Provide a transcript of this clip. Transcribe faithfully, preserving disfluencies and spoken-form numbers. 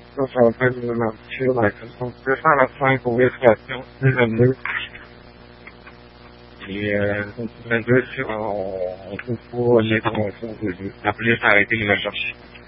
Ça s'appelle la nature, la question. C'est ça la cinq conversation, c'est vingt-deux. Et euh, vingt-deux sur, on, on trouve pas l'intervention de, de la police a arrêté les recherches.